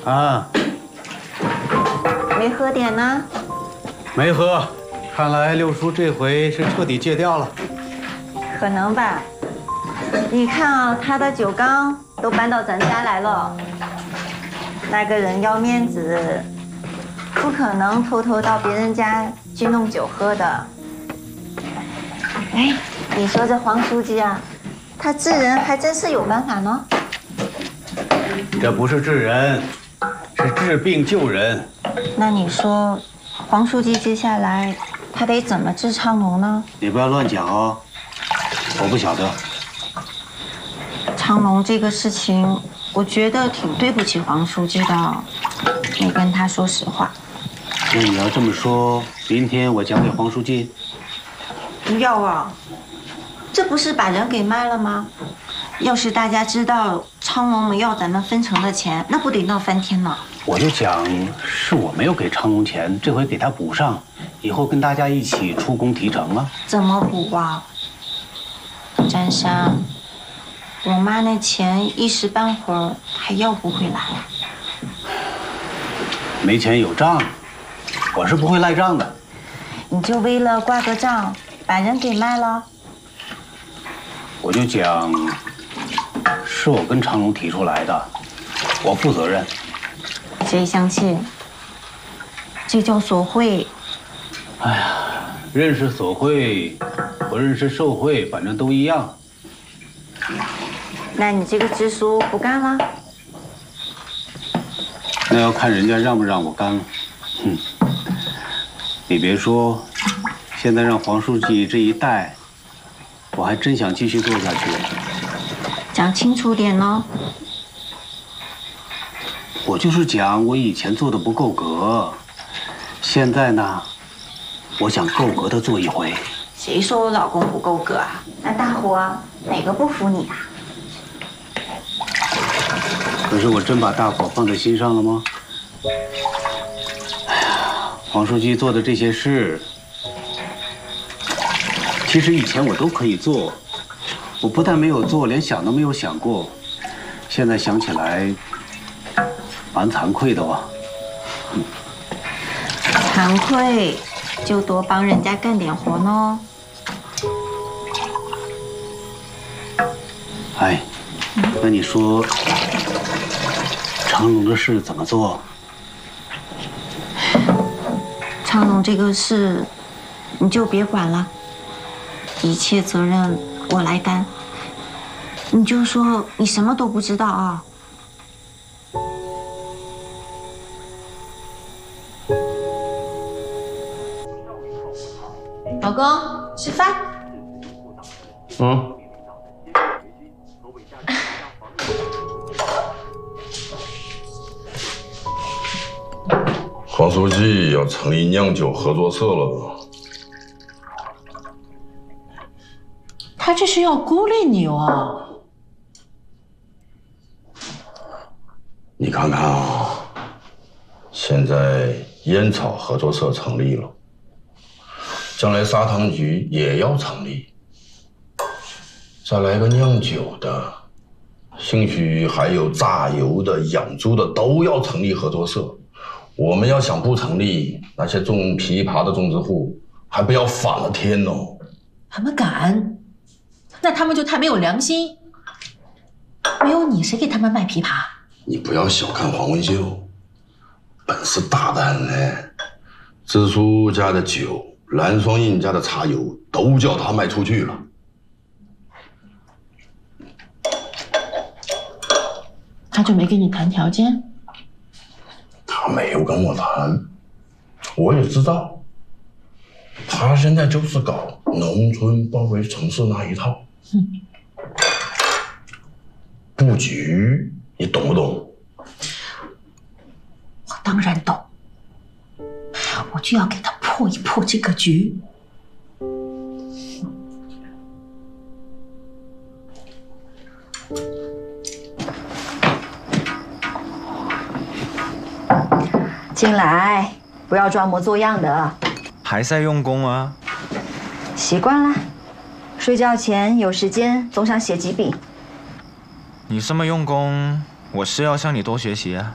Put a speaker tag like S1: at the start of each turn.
S1: 啊，
S2: 没喝点呢？
S1: 没喝，看来六叔这回是彻底戒掉了。
S2: 可能吧。你看啊，他的酒缸都搬到咱家来了。那个人要面子，不可能偷偷到别人家去弄酒喝的。哎，你说这黄书记啊，他治人还真是有办法呢。
S1: 这不是治人，是治病救人。
S2: 那你说，黄书记接下来他得怎么治昌隆呢？
S1: 你不要乱讲哦，我不晓得。
S2: 昌隆这个事情，我觉得挺对不起黄书记的。你跟他说实话。
S1: 那你要这么说，明天我讲给黄书记。
S2: 不要啊，这不是把人给卖了吗？要是大家知道昌隆没要咱们分成的钱，那不得闹翻天呢？
S1: 我就讲是我没有给昌隆钱，这回给他补上，以后跟大家一起出工提成啊。
S2: 怎么补啊？占山，我妈那钱一时半会儿还要不回来。
S1: 没钱有账，我是不会赖账的。
S2: 你就为了挂个账，把人给卖了？
S1: 我就讲，是我跟昌隆提出来的，我负责任。
S2: 谁相信？这叫索贿。
S1: 哎呀，认识索贿，不认识受贿，反正都一样。
S2: 那你这个支书不干了？
S1: 那要看人家让不让我干了。哼，你别说，现在让黄书记这一带，我还真想继续做下去。
S2: 讲清楚点呢。
S1: 我就是讲我以前做的不够格，现在呢，我想够格的做一回。
S2: 谁说我老公不够格啊？那大伙啊，哪个不服你啊？
S1: 可是我真把大伙放在心上了吗？哎呀，黄书记做的这些事，其实以前我都可以做，我不但没有做，连想都没有想过。现在想起来，蛮惭愧的哇。
S2: 惭愧，就多帮人家干点活呢。
S1: 哎，那你说，昌隆的事怎么做？
S2: 昌隆这个事，你就别管了，一切责任我来担。你就说你什么都不知道啊。
S3: 老公，吃饭。
S4: 黄书记要成立酿酒合作社了。
S3: 他这是要孤立你哦。
S4: 你看看啊，现在烟草合作社成立了，将来砂糖局也要成立，再来个酿酒的，兴许还有榨油的、养猪的都要成立合作社。我们要想不成立，那些种枇杷的种植户还不要反了天哦！
S3: 他们敢？那他们就太没有良心。没有你，谁给他们卖枇杷？
S4: 你不要小看黄文秀，本事大得很呢。支书家的酒、蓝双印家的茶油都叫他卖出去了。
S3: 他就没跟你谈条件？
S4: 他没有跟我谈，我也知道，他现在就是搞农村包围城市那一套。布局你懂不懂？
S3: 我当然懂，我就要给他破一破这个局。
S2: 进来，不要装模作样的。
S5: 还在用功啊？
S2: 习惯了，睡觉前有时间总想写几笔。
S5: 你这么用功，我是要向你多学习啊。